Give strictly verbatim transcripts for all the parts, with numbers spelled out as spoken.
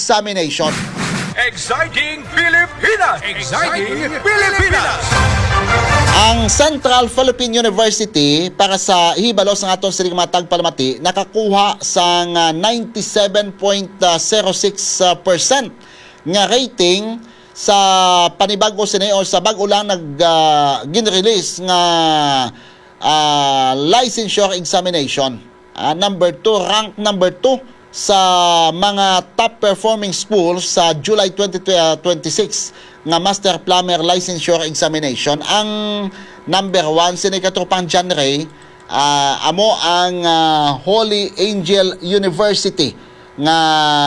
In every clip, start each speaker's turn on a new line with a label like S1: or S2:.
S1: examination.
S2: Exciting Pilipinas! Exciting Pilipinas!
S1: Ang Central Philippine University para sa hibalos ng atong siling matag palamati nakakuha sang uh, ninety-seven point zero six percent nga rating sa panibago sini o sa bag-o lang nag uh, gin-release nga uh, licensure examination. Uh, number two, rank number two sa mga top performing schools sa July twenty twenty-six nga Master Plumber Licensure Examination. Ang number one, sinikatropang John Ray, uh, amo ang uh, Holy Angel University nga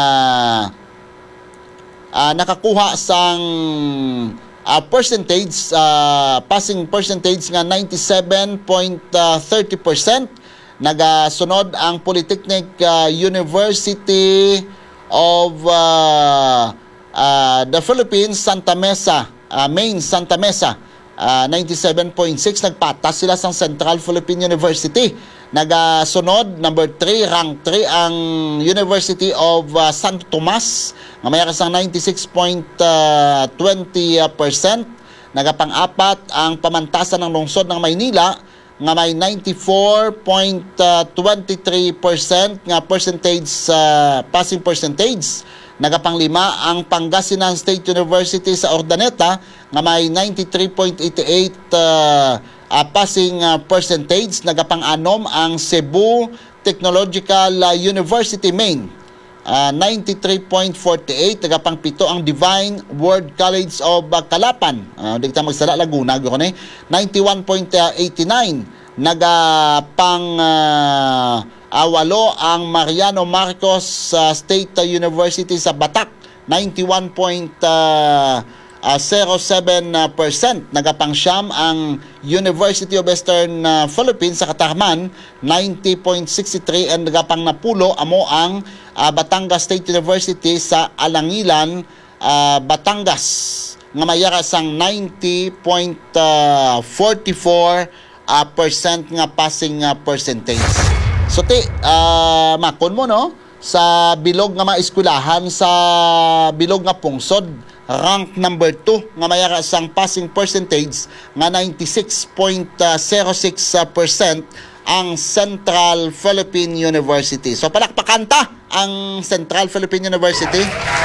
S1: uh, nakakuha sang uh, percentage, uh, passing percentage nga ninety-seven point thirty percent. Nagasunod ang Polytechnic uh, University of uh, uh, the Philippines, Santa Mesa, uh, Main Santa Mesa, uh, ninety-seven point six. Nagpatas sila sa Central Philippine University. Nagasunod, number three, rank three, ang University of uh, Santo Tomas, nga may kasang ninety-six point twenty percent. Nagapang-apat, ang pamantasan ng lungsod ng Maynila, nga may ninety-four point twenty-three percent nga percentage uh, passing percentage. Nagapanglima ang Pangasinan State University sa Urdaneta nga may ninety-three point eighty-eight uh, uh, passing uh, percentage. Nagapang-anom ang Cebu Technological uh, University Main, uh, ninety-three point forty-eight. Nagapang-pito ang Divine Word College of uh, Calapan, uh, di kita magsala Laguna, gano'n eh, ninety-one point eighty-nine. Nagapang uh, awalo ang Mariano Marcos uh, State University sa Batak, ninety-one point zero seven percent. Nagapang siyam ang University of Western uh, Philippines sa Katarman, ninety point six three. And nagapang napulo amo ang uh, Batangas State University sa Alangilan, uh, Batangas, nga mayara sang ninety point four four uh, percent nga passing uh, percentage. So ti uh, makon mo no sa bilog nga mga eskwelahan sa bilog nga pungsod, rank number two nga mayara sang passing percentage nga ninety-six point zero six percent ang Central Philippine University. So palakpakanta ang Central Philippine University.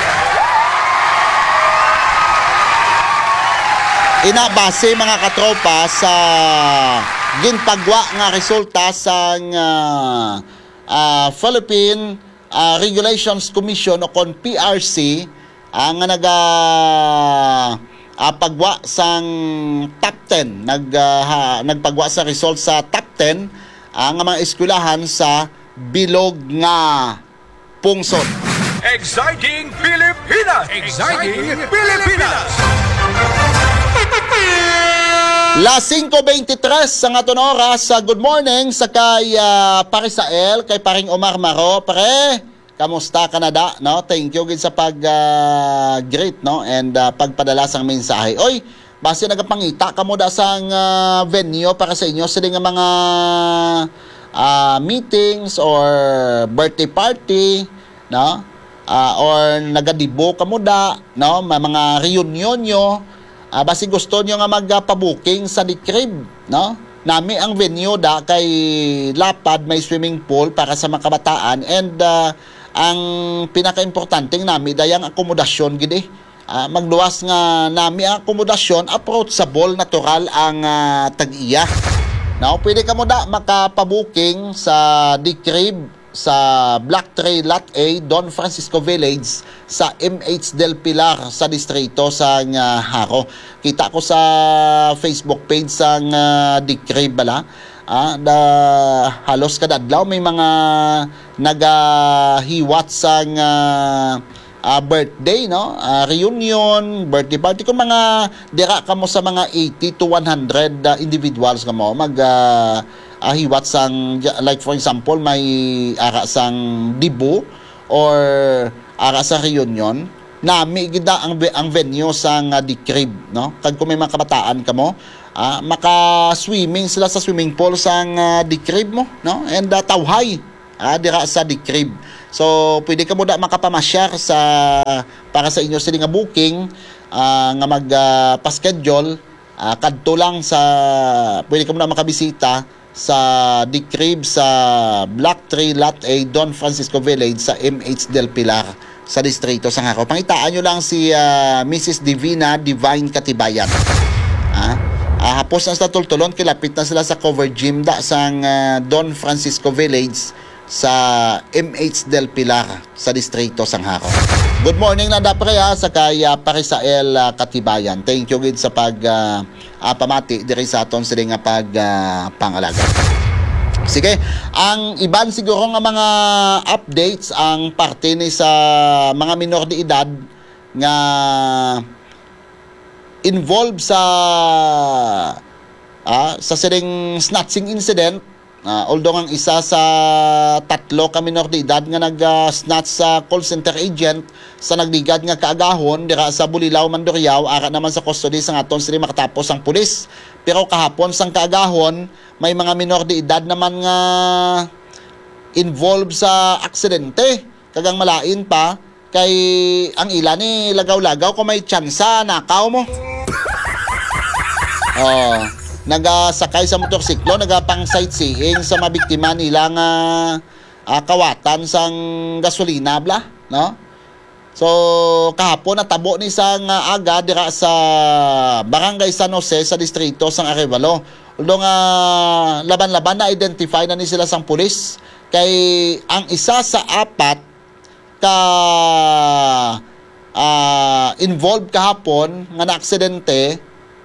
S1: Inabase mga katropa sa ginpagwa nga resulta sa uh, uh, Philippine uh, Regulations Commission o kon P R C, ang uh, naga uh, pagwa sang top ten, nag uh, ha, nagpagwa sa result sa top ten ang uh, mga eskwelahan sa bilog nga pungsod.
S2: Exciting Pilipinas! Exciting Pilipinas!
S1: Las cinco twenty-three sa aton oras sa good morning sa kay uh, Parisael, kay paring Omar Maro. Pare, kamusta Canada, no? Thank you gid sa pag uh, greet, no? And uh, pagpadala sang mensahe. Oy, base nagapangita kamo da sang uh, venue para sa inyo sa nga mga uh, meetings or birthday party, no? Uh, or nagadibo kamo da, no? May mga reunion nyo. Uh, basi gusto nyo nga magpa-booking sa Dikrib, no? Nami ang venue da kay lapad, may swimming pool para sa mga kabataan, and uh, ang pinaka-importante nami dayang akomodasyon gid eh. Uh, magluwas nga nami ang akomodasyon, approachable, natural ang uh, tag-iya. No, pwede ka mo da makapa-booking sa Dikrib sa Black Tray Lot A, Don Francisco Village sa M H Del Pilar sa distrito sa uh, Haro. Kita ko sa Facebook page sa uh, Dikrib bala. Ah, da halos kada adlaw may mga nagahiwat sa uh, uh, birthday, no? Uh, reunion, birthday party, kung mga dira kamo sa mga eighty to one hundred uh, individuals kamo mag uh, uh, hiwat sang, like for example may ara sang dibo or ara sa reunion, nami gida ang ang venue sang uh, Dikrib, no? Kag kung may mga kabataan kamo, uh, maka-swimming sila sa swimming pool sang uh, Dikrib mo, no? And uh, tawhay uh, dira sa Dikrib So pwede ka mo da makapamasyar sa para sa inyo sila nga booking uh, nga mag uh, pa-schedule uh, kadto lang sa pwede ka mo na makabisita sa The Crib sa Block three Lot A Don Francisco Village sa M H Del Pilar sa distrito Sangaco. Pangitaan nyo lang si uh, Missus Divina Divine Katibayan. Ah, uh, hapos na sa tultulon kilapit na sila sa cover gym da sang uh, Don Francisco Village sa M H Del Pilar sa distrito Sangaco. Good morning na dapre ha sa kay uh, Parisael uh, Katibayan. Thank you gid sa pag uh, uh, pamati diri sa aton sila nga pag uh, pangalaga. Sige, ang iban siguro nga mga updates ang parte ni sa mga minor de edad nga involved sa ah, sa siling snatching incident. Uh, although ang isa sa tatlo ka minor de edad nga nag-snatch sa call center agent sa nagligad nga kaagahon dira sa Bulilaw, Mandurriao, ara naman sa custody sa aton sila makatapos ang pulis. Pero kahapon sang kaagahon may mga minor de edad naman nga involved sa aksidente. Kagang malain pa kay ang ila ni lagaw-lagaw kung may tsansa nakaw mo. Oh, nagasakay sa motorsiklo, nagapang sightseeing sa mabiktima nila nga uh, kawatan sang gasolina bla, no? So kahapon natabo ni sang uh, aga dira sa Barangay San Jose sa distrito sang Arevalo. Although nga uh, laban-laban na identify na ni sila sang pulis kay ang isa sa apat ka uh, involved kahapon nga na aksidente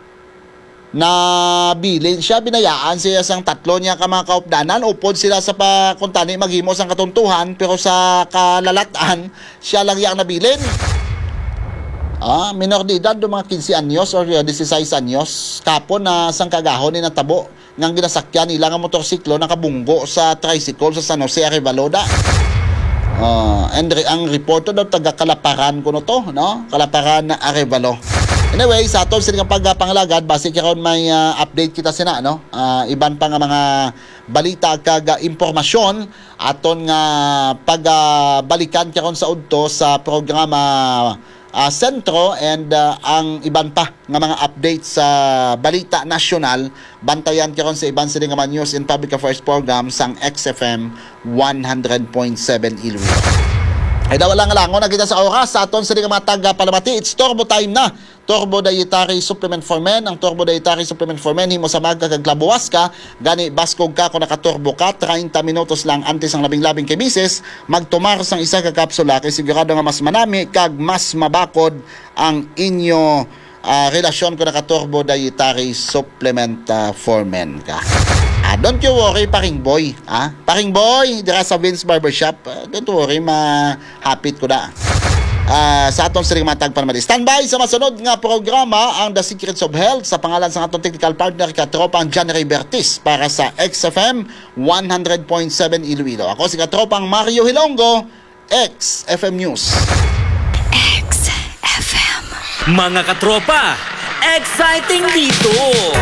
S1: na bilin siya, binayaan siya sang tatlo niya ka mga kaupdanan, upod sila sa pakuntani maghimo sang katuntuhan, pero sa kalalatan siya lang yang nabilin. Ah, minor de edad do mga fifteen anyos or sixteen anyos kapon na sang kagahon ni natabo ngang ginasakyan nila nga motorsiklo nakabunggo sa tricycle sa San Jose Arevaloda. Uh, and re- ang reporto daw taga Kalaparan kuno to, no? Kalaparan na Arevalo. Anyway, sa aton sila nga pagpangalagad, base karon may uh, update kita sina, no? Uh, iban pa nga mga balita kag uh, impormasyon aton nga pagbalikan uh, karon sa udto sa programa uh, Sentro and uh, ang iban pa nga mga update sa balita nasyonal bantayan karon sa iban sila nga mga news and public affairs program sang X F M one hundred point seven Iloilo. Ay daw lang langon na kita sa oras sa aton sa mga taga Palamati. It's Turbo time na. Turbo Dietary Supplement for Men. Ang Turbo Dietary Supplement for Men himo sa magka kag labuwas ka gani baskog ka kung nakaturbo ka thirty minutos lang antes ang labing-labing kay misis magtumar sang isa ka kapsula kay sigurado nga mas manami kag mas mabakod ang inyo uh, relasyon kung nakaturbo Dietary Supplement uh, for Men ka. Ah, don't you worry, paring boy. Ah, paring boy, dira sa Vince Barbershop. Uh, don't worry, ma-hapit ko na. Ah, sa atong siring matag panamali. Standby sa masunod nga programa ang The Secrets of Health sa pangalan sa atong technical partner katropang John Ray Bertis para sa X F M one hundred point seven Iloilo. Ako si katropang Mario Hilongo, X F M News.
S3: X F M. Mga katropa, exciting dito!